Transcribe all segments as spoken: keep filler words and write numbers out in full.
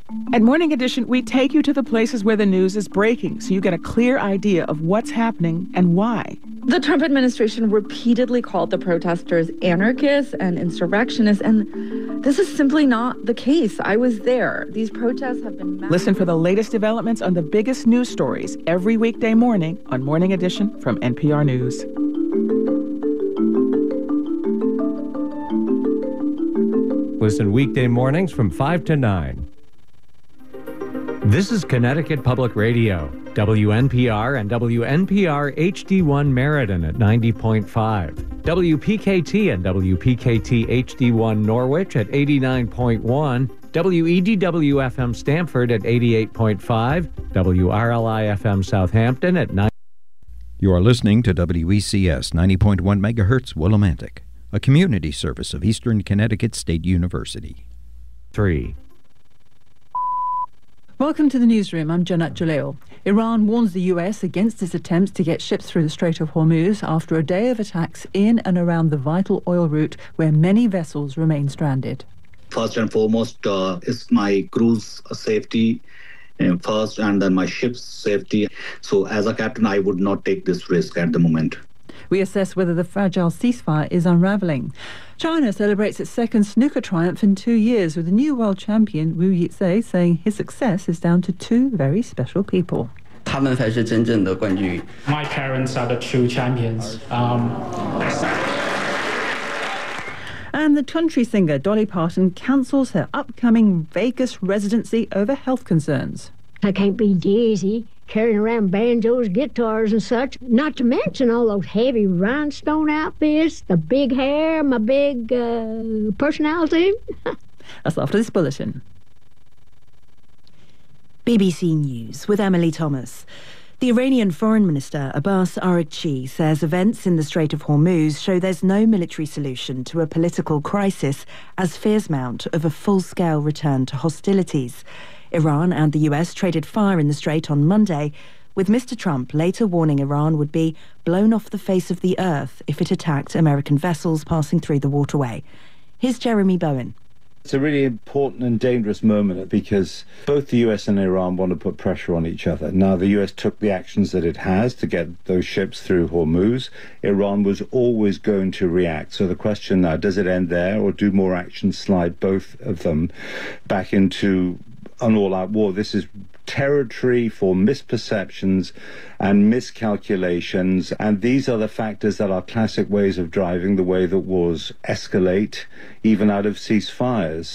At Morning Edition, we take you to the places where the news is breaking so you get a clear idea of what's happening and why. The Trump administration repeatedly called the protesters anarchists and insurrectionists, and this is simply not the case. I was there. These protests have been... Massive. Listen for the latest developments on the biggest news stories every weekday morning on Morning Edition from N P R News. Listen weekday mornings from five to nine. This is Connecticut Public Radio, W N P R and W N P R H D one Meriden at ninety point five, W P K T and W P K T H D one Norwich at eighty-nine point one, W E D W F M Stamford at eighty-eight point five, W R L I F M Southampton at ninety. You are listening to W E C S ninety point one megahertz Willimantic, a community service of Eastern Connecticut State University. Three. Welcome to the newsroom. I'm Janat Jaleel. Iran warns the U S against its attempts to get ships through the Strait of Hormuz after a day of attacks in and around the vital oil route where many vessels remain stranded. First and foremost uh, is my crew's safety uh, first, and then my ship's safety. So as a captain, I would not take this risk at the moment. We assess whether the fragile ceasefire is unraveling. China celebrates its second snooker triumph in two years with the new world champion Wu Yizhe saying his success is down to two very special people. My parents are the true champions. Um... And the country singer Dolly Parton cancels her upcoming Vegas residency over health concerns. I can't be dizzy carrying around banjos, guitars and such, not to mention all those heavy rhinestone outfits, the big hair, my big uh, personality. That's after this bulletin. B B C News with Emily Thomas. The Iranian Foreign Minister Abbas Araghchi says events in the Strait of Hormuz show there's no military solution to a political crisis as fears mount of a full-scale return to hostilities. Iran and the U S traded fire in the Strait on Monday, with Mister Trump later warning Iran would be blown off the face of the earth if it attacked American vessels passing through the waterway. Here's Jeremy Bowen. It's a really important and dangerous moment because both the U S and Iran want to put pressure on each other. Now, the U S took the actions that it has to get those ships through Hormuz. Iran was always going to react. So the question now, does it end there, or do more actions slide both of them back into an all-out war? This is territory for misperceptions and miscalculations, and these are the factors that are classic ways of driving the way that wars escalate, even out of ceasefires.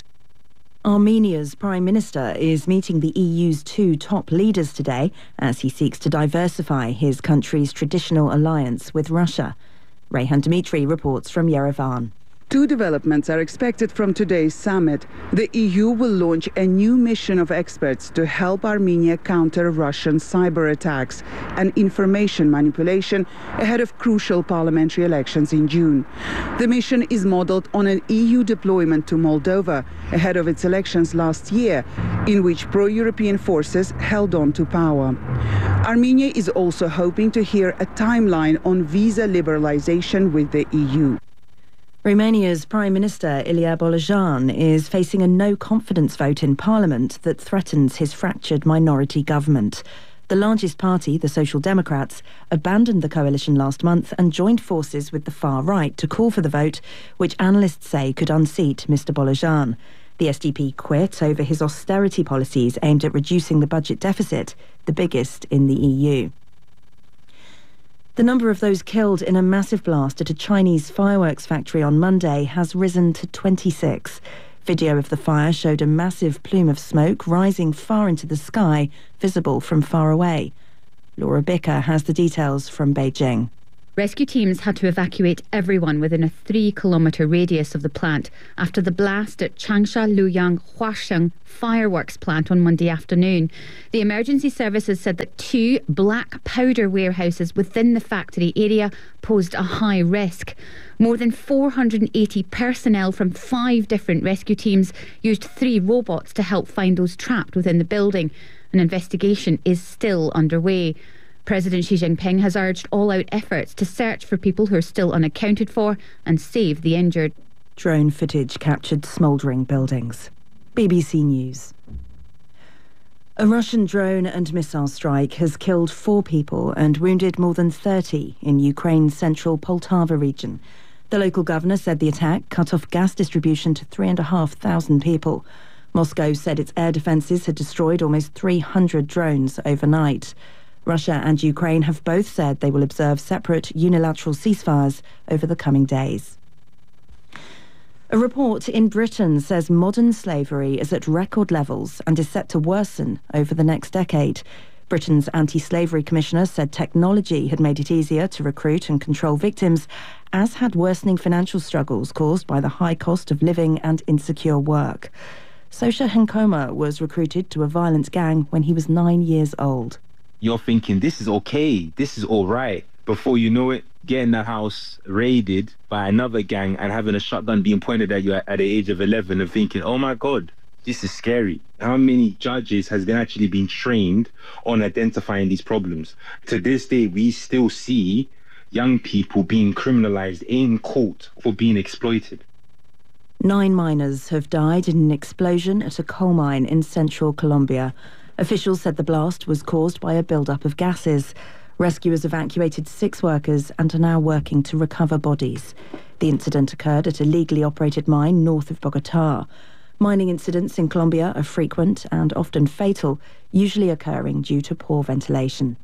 Armenia's Prime Minister is meeting the E U's two top leaders today as he seeks to diversify his country's traditional alliance with Russia. Rayhan Dmitry reports from Yerevan. Two developments are expected from today's summit. The E U will launch a new mission of experts to help Armenia counter Russian cyber attacks and information manipulation ahead of crucial parliamentary elections in June. The mission is modeled on an E U deployment to Moldova ahead of its elections last year, in which pro-European forces held on to power. Armenia is also hoping to hear a timeline on visa liberalization with the E U. Romania's Prime Minister Ilie Bolojan is facing a no-confidence vote in Parliament that threatens his fractured minority government. The largest party, the Social Democrats, abandoned the coalition last month and joined forces with the far right to call for the vote, which analysts say could unseat Mister Bolojan. The S D P quit over his austerity policies aimed at reducing the budget deficit, the biggest in the E U. The number of those killed in a massive blast at a Chinese fireworks factory on Monday has risen to twenty-six. Video of the fire showed a massive plume of smoke rising far into the sky, visible from far away. Laura Bicker has the details from Beijing. Rescue teams had to evacuate everyone within a three-kilometre radius of the plant after the blast at Changsha Luyang Huasheng fireworks plant on Monday afternoon. The emergency services said that two black powder warehouses within the factory area posed a high risk. More than four hundred eighty personnel from five different rescue teams used three robots to help find those trapped within the building. An investigation is still underway. President Xi Jinping has urged all-out efforts to search for people who are still unaccounted for and save the injured. Drone footage captured smouldering buildings. B B C News. A Russian drone and missile strike has killed four people and wounded more than thirty in Ukraine's central Poltava region. The local governor said the attack cut off gas distribution to three and a half thousand people. Moscow said its air defences had destroyed almost three hundred drones overnight. Russia and Ukraine have both said they will observe separate unilateral ceasefires over the coming days. A report in Britain says modern slavery is at record levels and is set to worsen over the next decade. Britain's anti-slavery commissioner said technology had made it easier to recruit and control victims, as had worsening financial struggles caused by the high cost of living and insecure work. Sosha Henkoma was recruited to a violent gang when he was nine years old. You're thinking, this is okay, this is all right. Before you know it, getting the house raided by another gang and having a shotgun being pointed at you at, at the age of eleven and thinking, oh my God, this is scary. How many judges has been actually been trained on identifying these problems? To this day, we still see young people being criminalized in court for being exploited. Nine miners have died in an explosion at a coal mine in central Colombia. Officials said the blast was caused by a build-up of gases. Rescuers evacuated six workers and are now working to recover bodies. The incident occurred at a legally operated mine north of Bogotá. Mining incidents in Colombia are frequent and often fatal, usually occurring due to poor ventilation.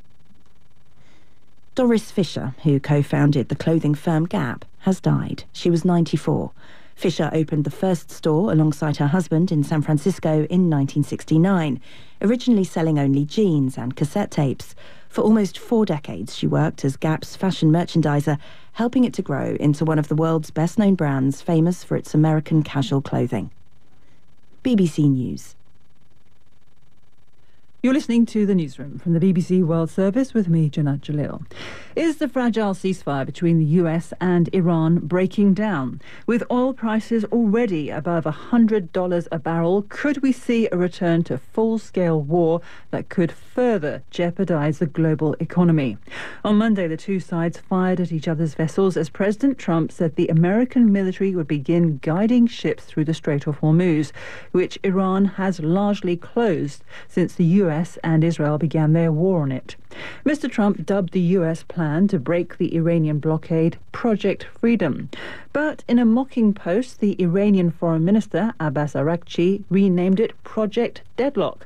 Doris Fisher, who co-founded the clothing firm Gap, has died. She was ninety-four. Fisher opened the first store alongside her husband in San Francisco in nineteen sixty-nine, originally selling only jeans and cassette tapes. For almost four decades, she worked as Gap's fashion merchandiser, helping it to grow into one of the world's best-known brands, famous for its American casual clothing. B B C News. You're listening to The Newsroom from the B B C World Service with me, Janat Jalil. Is the fragile ceasefire between the U S and Iran breaking down? With oil prices already above one hundred dollars a barrel, could we see a return to full-scale war that could further jeopardize the global economy? On Monday, the two sides fired at each other's vessels as President Trump said the American military would begin guiding ships through the Strait of Hormuz, which Iran has largely closed since the U S and Israel began their war on it. Mister Trump dubbed the U S plan to break the Iranian blockade Project Freedom. But in a mocking post, the Iranian Foreign Minister Abbas Araghchi renamed it Project Deadlock.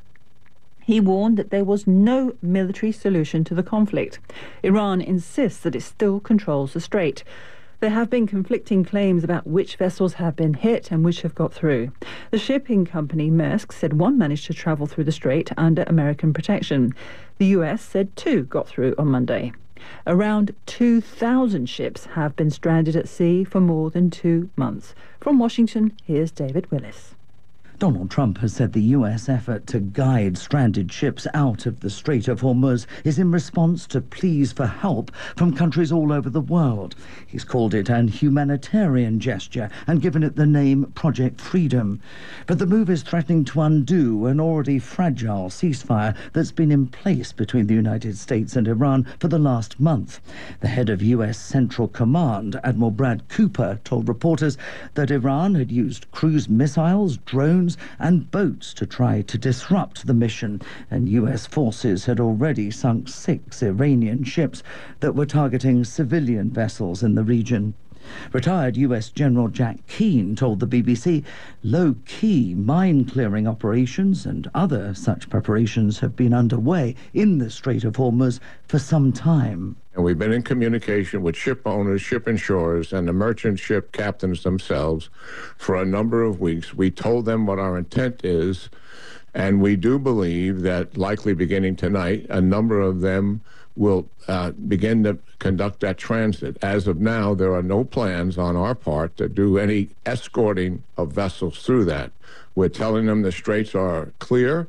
He warned that there was no military solution to the conflict. Iran insists that it still controls the strait. There have been conflicting claims about which vessels have been hit and which have got through. The shipping company Maersk said one managed to travel through the strait under American protection. The U S said two got through on Monday. Around two thousand ships have been stranded at sea for more than two months. From Washington, here's David Willis. Donald Trump has said the U S effort to guide stranded ships out of the Strait of Hormuz is in response to pleas for help from countries all over the world. He's called it an humanitarian gesture and given it the name Project Freedom. But the move is threatening to undo an already fragile ceasefire that's been in place between the United States and Iran for the last month. The head of U S Central Command, Admiral Brad Cooper, told reporters that Iran had used cruise missiles, drones, and boats to try to disrupt the mission, and U S forces had already sunk six Iranian ships that were targeting civilian vessels in the region. Retired U S General Jack Keane told the B B C low-key mine-clearing operations and other such preparations have been underway in the Strait of Hormuz for some time. And we've been in communication with ship owners, ship insurers, and the merchant ship captains themselves for a number of weeks. We told them what our intent is, and we do believe that likely beginning tonight, a number of them will uh, begin to conduct that transit. As of now, there are no plans on our part to do any escorting of vessels through that. We're telling them the straits are clear.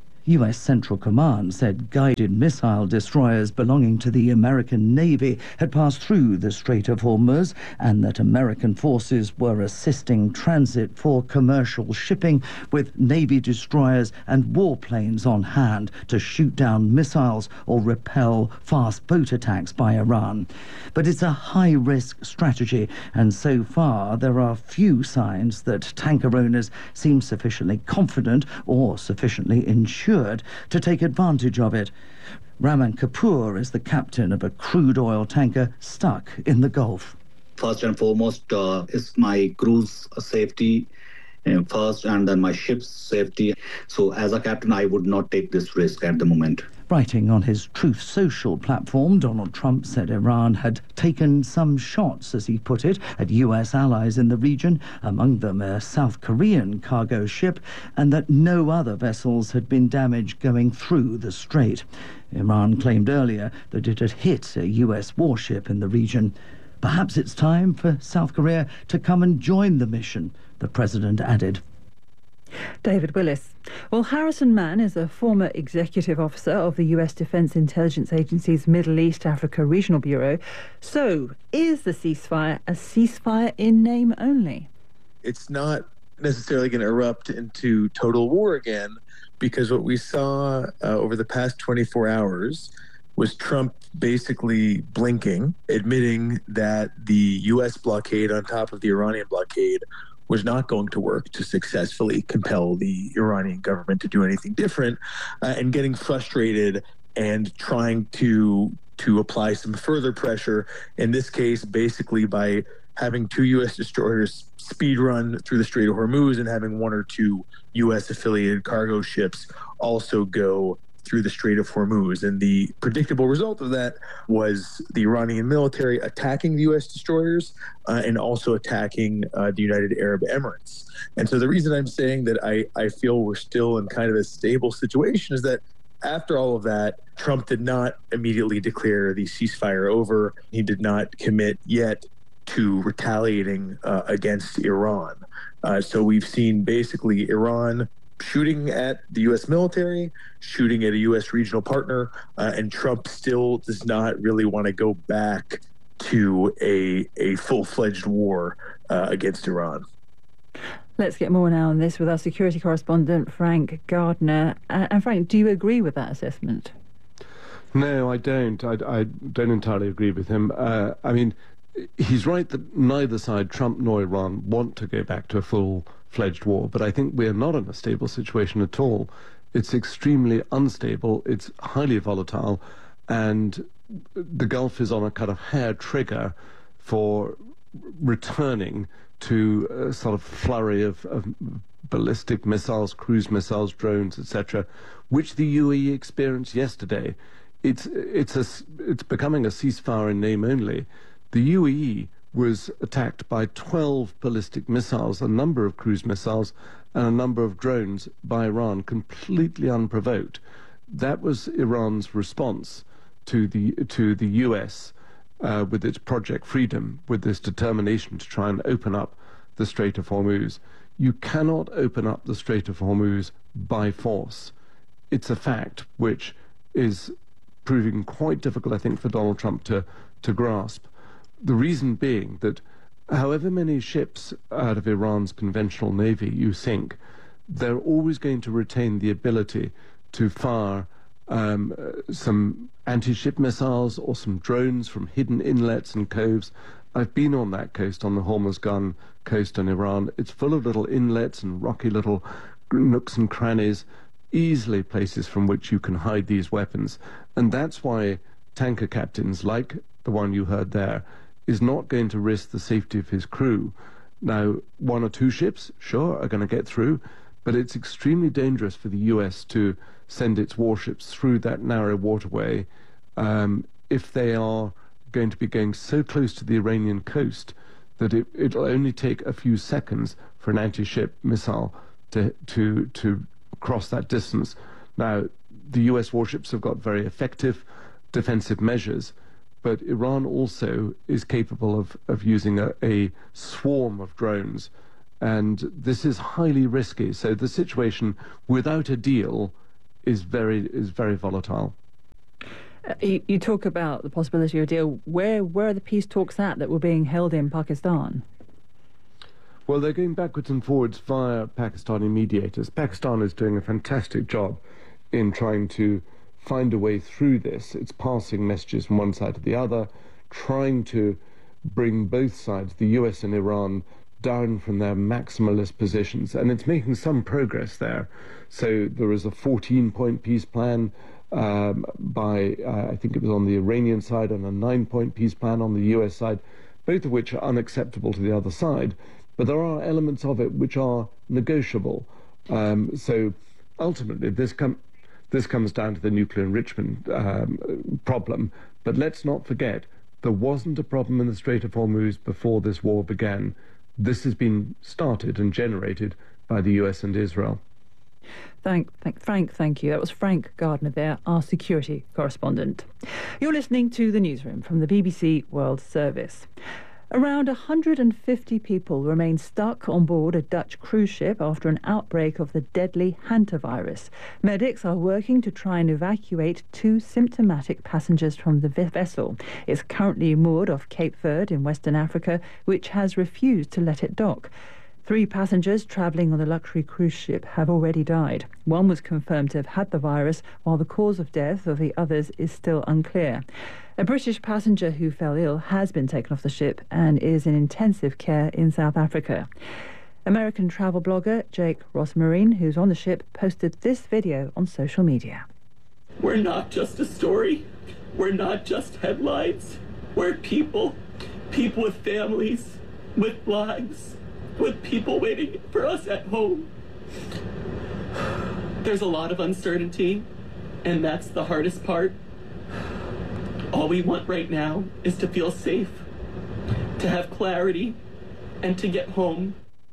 U S Central Command said guided missile destroyers belonging to the American Navy had passed through the Strait of Hormuz and that American forces were assisting transit for commercial shipping with Navy destroyers and warplanes on hand to shoot down missiles or repel fast boat attacks by Iran. But it's a high-risk strategy, and so far there are few signs that tanker owners seem sufficiently confident or sufficiently insured assured to take advantage of it. Raman Kapoor is the captain of a crude oil tanker stuck in the Gulf. First and foremost uh, is my crew's safety uh, first, and then my ship's safety. So as a captain, I would not take this risk at the moment. Writing on his Truth Social platform, Donald Trump said Iran had taken some shots, as he put it, at U S allies in the region, among them a South Korean cargo ship, and that no other vessels had been damaged going through the strait. Iran claimed earlier that it had hit a U S warship in the region. Perhaps it's time for South Korea to come and join the mission, the president added. David Willis. Well, Harrison Mann is a former executive officer of the U S Defense Intelligence Agency's Middle East Africa Regional Bureau. So, is the ceasefire a ceasefire in name only? It's not necessarily going to erupt into total war again, because what we saw uh, over the past twenty-four hours was Trump basically blinking, admitting that the U S blockade on top of the Iranian blockade was not going to work to successfully compel the Iranian government to do anything different, uh, and getting frustrated and trying to to apply some further pressure, in this case, basically by having two U S destroyers speed run through the Strait of Hormuz and having one or two U S affiliated cargo ships also go through the Strait of Hormuz. And the predictable result of that was the Iranian military attacking the U S destroyers uh, and also attacking uh, the United Arab Emirates. And so the reason I'm saying that I, I feel we're still in kind of a stable situation is that after all of that, Trump did not immediately declare the ceasefire over. He did not commit yet to retaliating uh, against Iran. Uh, so we've seen basically Iran shooting at the U S military, shooting at a U S regional partner, uh, and Trump still does not really want to go back to a, a full-fledged war uh, against Iran. Let's get more now on this with our security correspondent, Frank Gardner. Uh, and Frank, do you agree with that assessment? No, I don't. I, I don't entirely agree with him. Uh, I mean, he's right that neither side, Trump nor Iran, want to go back to a full-fledged war, but I think we're not in a stable situation at all. It's extremely unstable, it's highly volatile, and the Gulf is on a kind of hair trigger for returning to a sort of flurry of, of ballistic missiles, cruise missiles, drones, et cetera, which the U A E experienced yesterday. It's, it's, a, it's becoming a ceasefire in name only. The U A E was attacked by twelve ballistic missiles, a number of cruise missiles, and a number of drones by Iran, completely unprovoked. That was Iran's response to the to the U S uh, with its Project Freedom, with this determination to try and open up the Strait of Hormuz. You cannot open up the Strait of Hormuz by force. It's a fact which is proving quite difficult, I think, for Donald Trump to, to grasp. The reason being that however many ships out of Iran's conventional navy you sink, they're always going to retain the ability to fire um, uh, some anti-ship missiles or some drones from hidden inlets and coves. I've been on that coast, on the Hormuzgan coast in Iran. It's full of little inlets and rocky little nooks and crannies, easily places from which you can hide these weapons. And that's why tanker captains, like the one you heard there, is not going to risk the safety of his crew. Now, one or two ships, sure, are going to get through, but it's extremely dangerous for the U S to send its warships through that narrow waterway um, if they are going to be going so close to the Iranian coast that it, it'll only take a few seconds for an anti-ship missile to, to, to cross that distance. Now, the U S warships have got very effective defensive measures, but Iran also is capable of, of using a, a swarm of drones, and this is highly risky. So the situation without a deal is very is very volatile. Uh, you, you talk about the possibility of a deal. Where where are the peace talks at that were being held in Pakistan? Well, they're going backwards and forwards via Pakistani mediators. Pakistan is doing a fantastic job in trying to find a way through this. It's passing messages from one side to the other, trying to bring both sides, the U S and Iran, down from their maximalist positions, and it's making some progress there. So there is a fourteen-point peace plan um, by, uh, I think it was on the Iranian side, and a nine-point peace plan on the U S side, both of which are unacceptable to the other side. But there are elements of it which are negotiable. Um, so ultimately, this, com- this comes down to the nuclear enrichment um, problem. But let's not forget, there wasn't a problem in the Strait of Hormuz before this war began. This has been started and generated by the U S and Israel. Thank, thank, Frank, thank you. That was Frank Gardner there, our security correspondent. You're listening to the newsroom from the B B C World Service. Around one hundred fifty people remain stuck on board a Dutch cruise ship after an outbreak of the deadly hantavirus. Medics are working to try and evacuate two symptomatic passengers from the vessel. It's currently moored off Cape Verde in Western Africa, which has refused to let it dock. Three passengers travelling on the luxury cruise ship have already died. One was confirmed to have had the virus, while the cause of death of the others is still unclear. A British passenger who fell ill has been taken off the ship and is in intensive care in South Africa. American travel blogger Jake Rossmarine, who's on the ship, posted this video on social media. We're not just a story. We're not just headlines. We're people. People with families, with lives, with people waiting for us at home. There's a lot of uncertainty, and that's the hardest part. All we want right now is to feel safe, to have clarity, and to get home.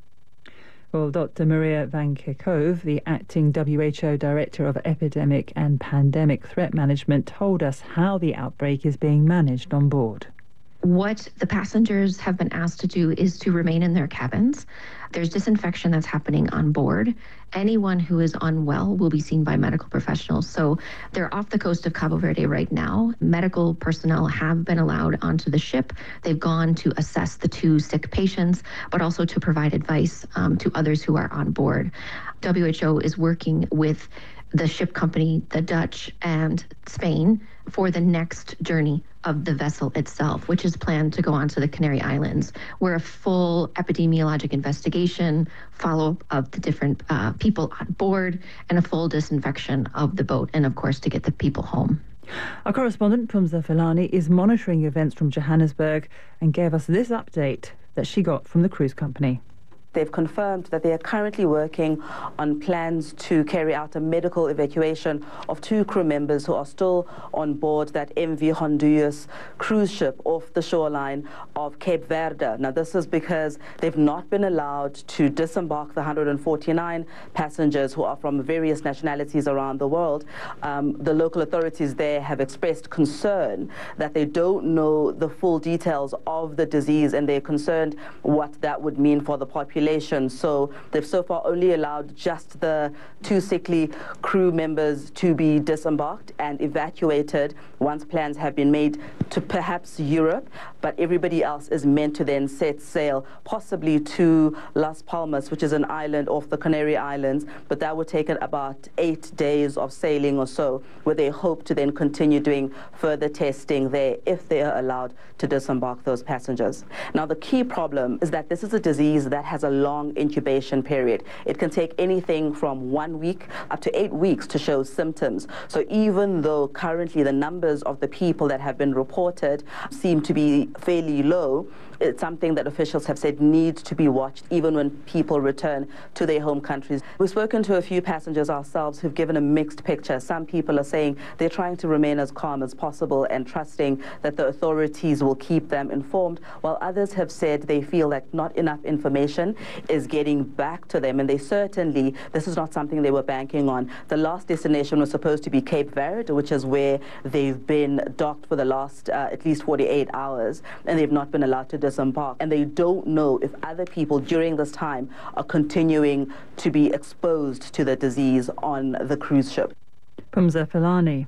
Well, Doctor Maria van Kerkhove, the acting W H O Director of Epidemic and Pandemic Threat Management, told us how the outbreak is being managed on board. What the passengers have been asked to do is to remain in their cabins. There's disinfection that's happening on board. Anyone who is unwell will be seen by medical professionals. So they're off the coast of Cabo Verde right now. Medical personnel have been allowed onto the ship. They've gone to assess the two sick patients, but also to provide advice um, to others who are on board. W H O is working with the ship company, the Dutch and Spain, for the next journey of the vessel itself, which is planned to go on to the Canary Islands, where a full epidemiologic investigation, follow-up of the different uh, people on board, and a full disinfection of the boat, and of course to get the people home. Our correspondent, Pumza Filani, is monitoring events from Johannesburg and gave us this update that she got from the cruise company. They've confirmed that they are currently working on plans to carry out a medical evacuation of two crew members who are still on board that M V Honduras cruise ship off the shoreline of Cape Verde. Now, this is because they've not been allowed to disembark the one hundred forty-nine passengers who are from various nationalities around the world. Um, the local authorities there have expressed concern that they don't know the full details of the disease, and they're concerned what that would mean for the population. So they've so far only allowed just the two sickly crew members to be disembarked and evacuated once plans have been made to perhaps Europe, but everybody else is meant to then set sail, possibly to Las Palmas, which is an island off the Canary Islands, but that would take about eight days of sailing or so, where they hope to then continue doing further testing there if they are allowed to disembark those passengers. Now, the key problem is that this is a disease that has a long incubation period. It can take anything from one week up to eight weeks to show symptoms. So even though currently the numbers of the people that have been reported seem to be fairly low, it's something that officials have said needs to be watched even when people return to their home countries. We've spoken to a few passengers ourselves who've given a mixed picture. Some people are saying they're trying to remain as calm as possible and trusting that the authorities will keep them informed, while others have said they feel that not enough information is getting back to them, and they certainly, this is not something they were banking on. The last destination was supposed to be Cape Verde, which is where they've been docked for the last uh, at least forty-eight hours, and they've not been allowed to disembark, and they don't know if other people during this time are continuing to be exposed to the disease on the cruise ship. Pumza Filani.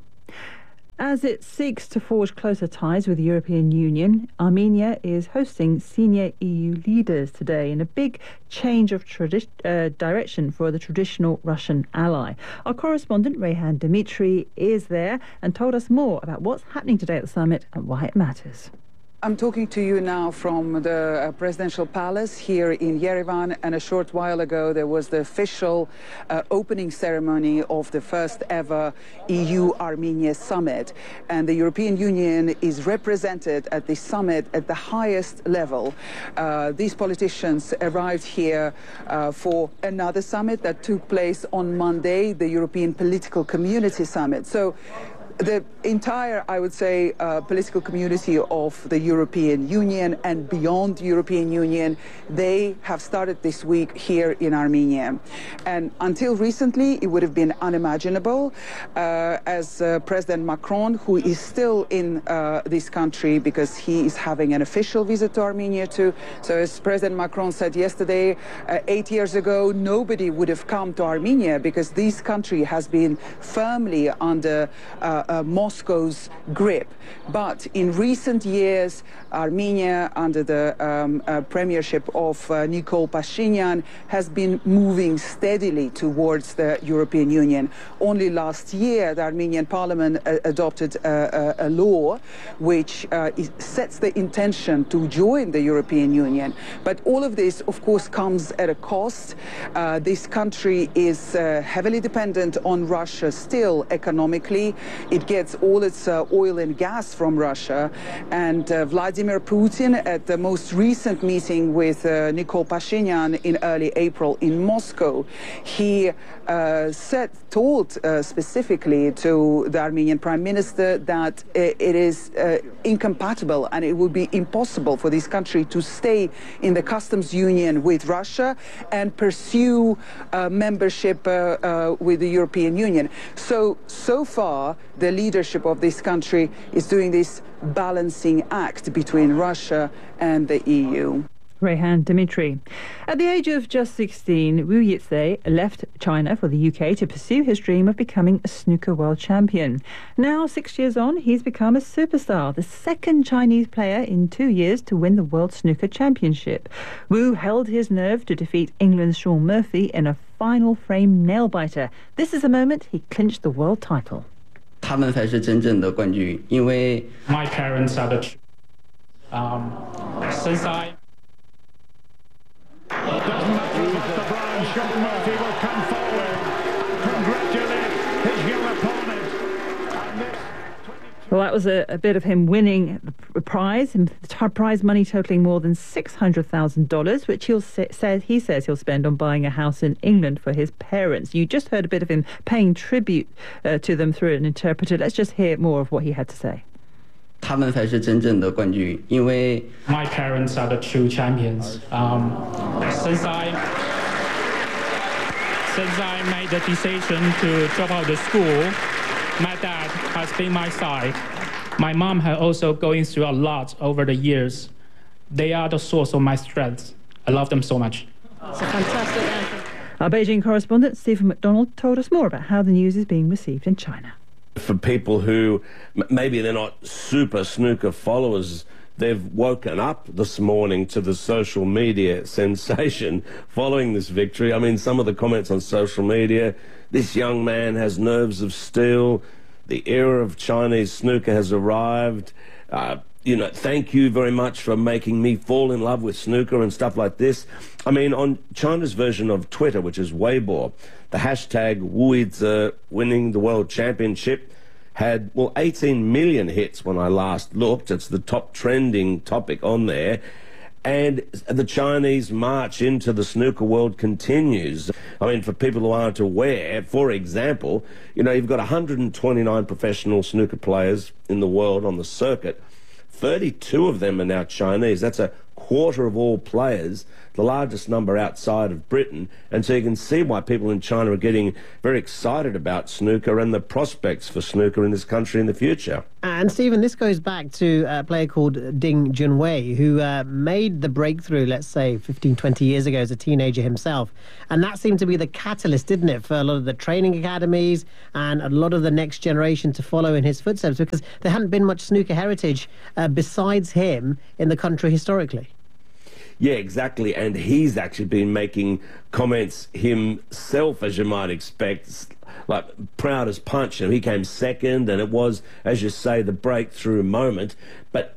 As it seeks to forge closer ties with the European Union, Armenia is hosting senior E U leaders today in a big change of tradi- uh, direction for the traditional Russian ally. Our correspondent, Rehan Dimitri, is there and told us more about what's happening today at the summit and why it matters. I'm talking to you now from the uh, presidential palace here in Yerevan, and a short while ago there was the official uh, opening ceremony of the first ever E U-Armenia summit, and the European Union is represented at this summit at the highest level. Uh, these politicians arrived here uh, for another summit that took place on Monday, the European Political Community Summit. So the entire, I would say, uh, political community of the European Union and beyond the European Union, they have started this week here in Armenia. And until recently, it would have been unimaginable uh, as uh, President Macron, who is still in uh, this country because he is having an official visit to Armenia too. So as President Macron said yesterday, uh, eight years ago, nobody would have come to Armenia because this country has been firmly under uh, Uh, Moscow's grip. But in recent years, Armenia, under the um, uh, premiership of uh, Nikol Pashinyan, has been moving steadily towards the European Union. Only last year, the Armenian parliament uh, adopted a, a, a law which uh, is, sets the intention to join the European Union. But all of this, of course, comes at a cost. Uh, this country is uh, heavily dependent on Russia still economically. It gets all its uh, oil and gas from Russia, and uh, Vladimir Putin, at the most recent meeting with uh, Nikol Pashinyan in early April in Moscow, he uh, said, told uh, specifically to the Armenian Prime Minister that it is uh, incompatible and it would be impossible for this country to stay in the customs union with Russia and pursue uh, membership uh, uh, with the European Union. So, so far, the leadership of this country is doing this balancing act between Russia and the E U. Rehan Dimitri. At the age of just sixteen, Wu Yizhe left China for the U K to pursue his dream of becoming a snooker world champion. Now, six years on, he's become a superstar, the second Chinese player in two years to win the World Snooker Championship. Wu held his nerve to defeat England's Shaun Murphy in a final frame nail-biter. This is the moment he clinched the world title. My parents are the um, since I Doesn't matter about the Brian, Shaun Murphy will come forward and congratulate his young opponent. Well, that was a, a bit of him winning the prize, the t- prize money totaling more than six hundred thousand dollars, which he'll say, says, he says he'll spend on buying a house in England for his parents. You just heard a bit of him paying tribute uh, to them through an interpreter. Let's just hear more of what he had to say. My parents are the true champions. Um, since I since I made the decision to drop out of school, my dad has been my side. My mom has also going through a lot over the years. They are the source of my strength. I love them so much. It's a fantastic answer. Our Beijing correspondent Stephen McDonald told us more about how the news is being received in China. For people who maybe they're not super snooker followers, they've woken up this morning to the social media sensation following this victory. I mean, some of the comments on social media, this young man has nerves of steel, the era of Chinese snooker has arrived, uh, you know, thank you very much for making me fall in love with snooker and stuff like this. I mean, on China's version of Twitter, which is Weibo, the hashtag Wu Yizhe winning the world championship had, well, eighteen million hits when I last looked. It's the top trending topic on there. And the Chinese march into the snooker world continues. I mean, for people who aren't aware, for example, you know, you've got one hundred twenty-nine professional snooker players in the world on the circuit. thirty-two of them are now Chinese. That's a quarter of all players, the largest number outside of Britain. And so you can see why people in China are getting very excited about snooker and the prospects for snooker in this country in the future. And Stephen, this goes back to a player called Ding Junhui, who uh, made the breakthrough, let's say, fifteen, twenty years ago as a teenager himself. And that seemed to be the catalyst, didn't it, for a lot of the training academies and a lot of the next generation to follow in his footsteps, because there hadn't been much snooker heritage uh, besides him in the country historically. Yeah, exactly. And he's actually been making comments himself, as you might expect, like proud as punch. And he came second, and it was, as you say, the breakthrough moment. But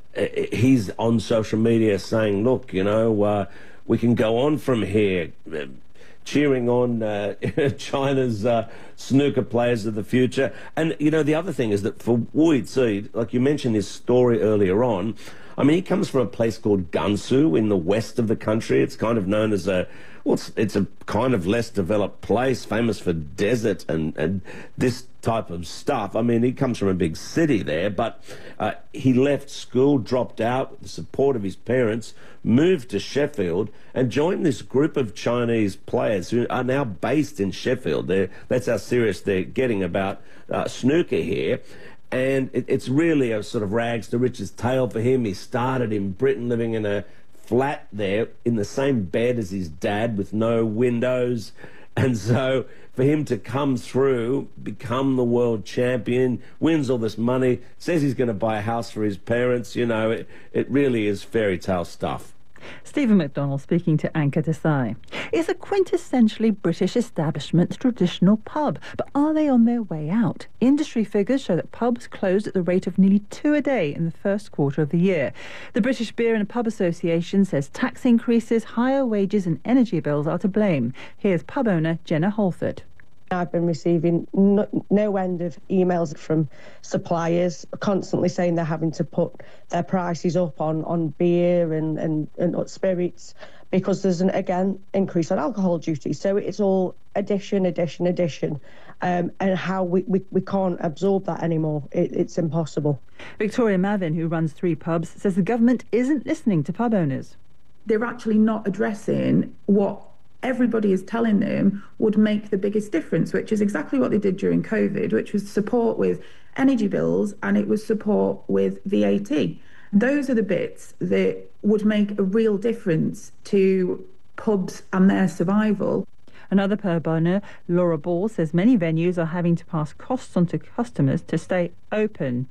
he's on social media saying, look, you know, uh, we can go on from here, uh, cheering on uh, China's uh, snooker players of the future. And, you know, the other thing is that for Wu Yizi, like you mentioned his story earlier on, I mean, he comes from a place called Gansu in the west of the country. It's kind of known as a, well, it's, it's a kind of less developed place, famous for desert and, and this type of stuff. I mean, he comes from a big city there, but uh, he left school, dropped out with the support of his parents, moved to Sheffield and joined this group of Chinese players who are now based in Sheffield. They're, that's how serious they're getting about uh, snooker here. And it, it's really a sort of rags to riches tale for him. He started in Britain, living in a flat there in the same bed as his dad with no windows. And so for him to come through, become the world champion, wins all this money, says he's going to buy a house for his parents, you know, it, it really is fairy tale stuff. Stephen McDonald speaking to Anchor Desai. It's a quintessentially British establishment traditional pub, but are they on their way out? Industry figures show that pubs closed at the rate of nearly two a day in the first quarter of the year. The British Beer and Pub Association says tax increases, higher wages and energy bills are to blame. Here's pub owner Jenna Holford. I've been receiving no, no end of emails from suppliers constantly saying they're having to put their prices up on, on beer and, and, and spirits because there's, an, again, increase on alcohol duty. So it's all addition, addition, addition. Um, and how we, we, we can't absorb that anymore. It, it's impossible. Victoria Mavin, who runs three pubs, says the government isn't listening to pub owners. They're actually not addressing what everybody is telling them would make the biggest difference, which is exactly what they did during COVID, which was support with energy bills and it was support with V A T. Those are the bits that would make a real difference to pubs and their survival. Another pub owner, Laura Ball, says many venues are having to pass costs on to customers to stay open.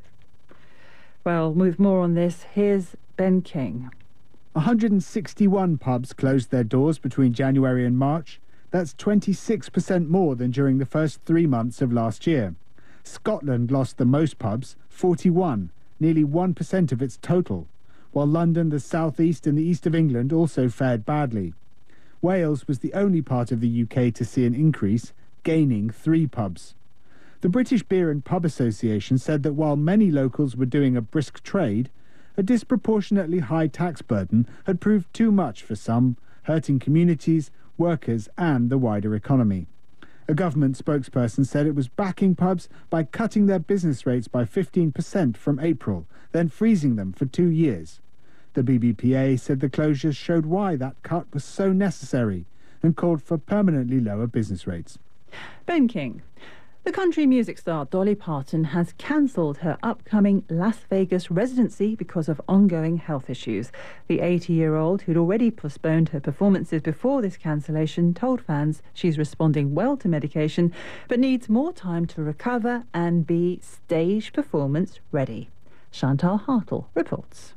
Well, with more on this, here's Ben King. one hundred sixty-one pubs closed their doors between January and March. That's twenty-six percent more than during the first three months of last year. Scotland lost the most pubs, forty-one, nearly one percent of its total, while London, the South East and the East of England also fared badly. Wales was the only part of the U K to see an increase, gaining three pubs. The British Beer and Pub Association said that while many locals were doing a brisk trade, a disproportionately high tax burden had proved too much for some, hurting communities, workers and the wider economy. A government spokesperson said it was backing pubs by cutting their business rates by fifteen percent from April, then freezing them for two years. The B B P A said the closures showed why that cut was so necessary and called for permanently lower business rates. Ben King. The country music star Dolly Parton has cancelled her upcoming Las Vegas residency because of ongoing health issues. The eighty-year-old, who'd already postponed her performances before this cancellation, told fans she's responding well to medication but needs more time to recover and be stage performance ready. Chantal Hartle reports.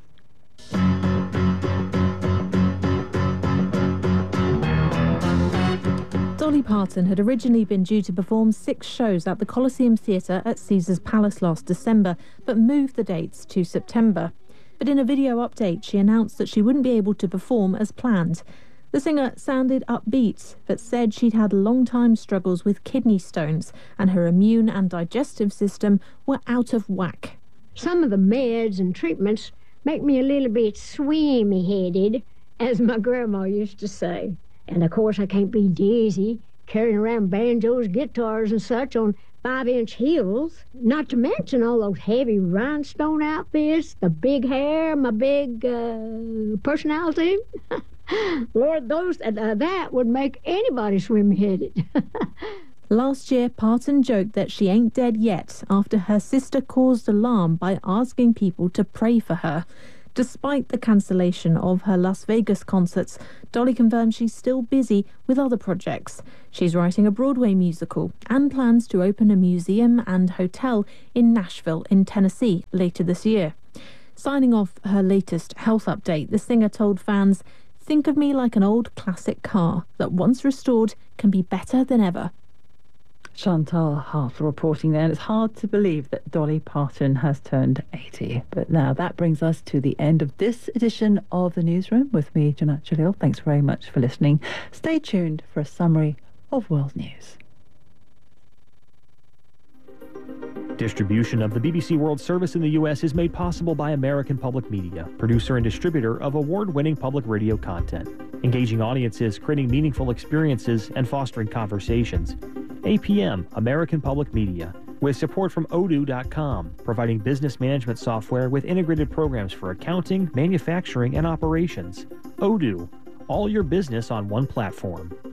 Dolly Parton had originally been due to perform six shows at the Coliseum Theatre at Caesars Palace last December, but moved the dates to September. But in a video update, she announced that she wouldn't be able to perform as planned. The singer sounded upbeat, but said she'd had long-time struggles with kidney stones and her immune and digestive system were out of whack. Some of the meds and treatments make me a little bit swimmy-headed, as my grandma used to say. And, of course, I can't be dizzy, carrying around banjos, guitars and such on five-inch heels. Not to mention all those heavy rhinestone outfits, the big hair, my big uh, personality. Lord, those uh, that would make anybody swim-headed. Last year, Parton joked that she ain't dead yet after her sister caused alarm by asking people to pray for her. Despite the cancellation of her Las Vegas concerts, Dolly confirms she's still busy with other projects. She's writing a Broadway musical and plans to open a museum and hotel in Nashville, in Tennessee, later this year. Signing off her latest health update, the singer told fans, "Think of me like an old classic car that once restored can be better than ever." Chantal Hart reporting there, and it's hard to believe that Dolly Parton has turned eighty. But now that brings us to the end of this edition of The Newsroom with me, Janat Jalil. Thanks very much for listening. Stay tuned for a summary of world news. Distribution of the B B C World Service in the U S is made possible by American Public Media, producer and distributor of award-winning public radio content, engaging audiences, creating meaningful experiences, and fostering conversations. A P M, American Public Media, with support from Odoo dot com, providing business management software with integrated programs for accounting, manufacturing, and operations. Odoo, all your business on one platform.